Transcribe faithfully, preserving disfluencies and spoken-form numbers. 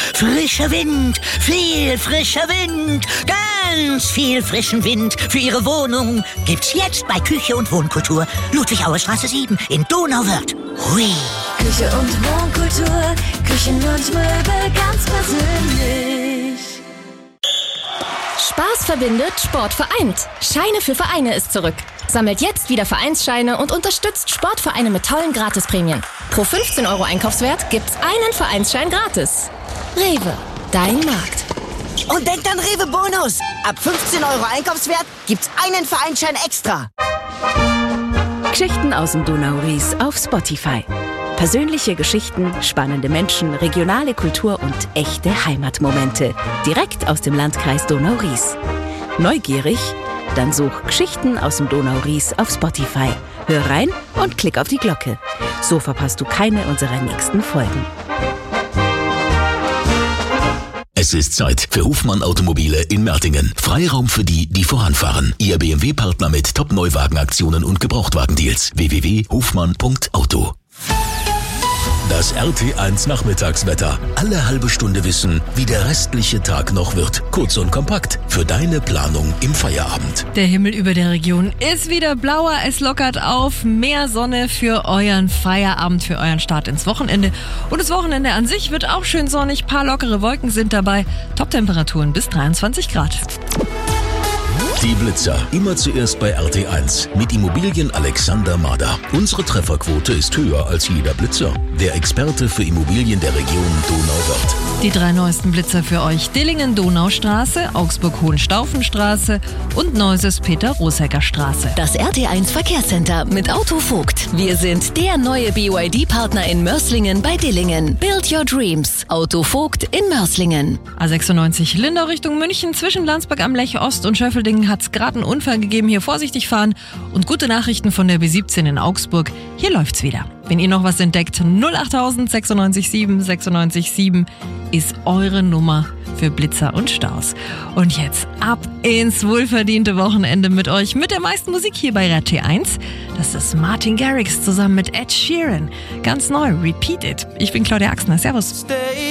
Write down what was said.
Frischer Wind, viel frischer Wind, ganz viel frischen Wind für Ihre Wohnung gibt's jetzt bei Küche und Wohnkultur, Ludwig-Auer Straße sieben in Donauwörth. Hui. Küche und Wohnkultur, Küchen und Möbel ganz persönlich. Spaß verbindet, Sport vereint. Scheine für Vereine ist zurück. Sammelt jetzt wieder Vereinsscheine und unterstützt Sportvereine mit tollen Gratisprämien. Pro fünfzehn Euro Einkaufswert gibt's einen Vereinsschein gratis. Rewe, dein Markt. Und denkt an Rewe Bonus. Ab fünfzehn Euro Einkaufswert gibt's einen Vereinsschein extra. Geschichten aus dem Donau-Ries auf Spotify. Persönliche Geschichten, spannende Menschen, regionale Kultur und echte Heimatmomente. Direkt aus dem Landkreis Donau-Ries. Neugierig? Dann such Geschichten aus dem Donau-Ries auf Spotify. Hör rein und klick auf die Glocke. So verpasst du keine unserer nächsten Folgen. Es ist Zeit für Hofmann Automobile in Mertingen. Freiraum für die, die voranfahren. Ihr B M W-Partner mit Top-Neuwagenaktionen und Gebrauchtwagendeals. w w w punkt hofmann punkt auto. Das R T eins Nachmittagswetter. Alle halbe Stunde wissen, wie der restliche Tag noch wird. Kurz und kompakt für deine Planung im Feierabend. Der Himmel über der Region ist wieder blauer. Es lockert auf. Mehr Sonne für euren Feierabend, für euren Start ins Wochenende. Und das Wochenende an sich wird auch schön sonnig. Paar lockere Wolken sind dabei. Top-Temperaturen bis dreiundzwanzig Grad. Die Blitzer, immer zuerst bei R T eins mit Immobilien Alexander Mader. Unsere Trefferquote ist höher als jeder Blitzer. Der Experte für Immobilien der Region Donauwörth. Die drei neuesten Blitzer für euch: Dillingen-Donaustraße, Augsburg-Hohenstaufenstraße und Neuses-Peter-Rosecker-Straße. Das R T eins Verkehrscenter mit Autovogt. Wir sind der neue B Y D-Partner in Mörslingen bei Dillingen. Build your dreams. Autovogt in Mörslingen. A sechsundneunzig Lindau Richtung München zwischen Landsberg am Lech Ost und Schöffeldingen hat es gerade einen Unfall gegeben. Hier vorsichtig fahren. Und gute Nachrichten von der B siebzehn in Augsburg. Hier läuft's wieder. Wenn ihr noch was entdeckt, null acht sechs neun sieben sechs neun sieben ist eure Nummer für Blitzer und Staus. Und jetzt ab ins wohlverdiente Wochenende mit euch, mit der meisten Musik hier bei R T eins. Das ist Martin Garrix zusammen mit Ed Sheeran. Ganz neu, Repeat It. Ich bin Claudia Axner. Servus.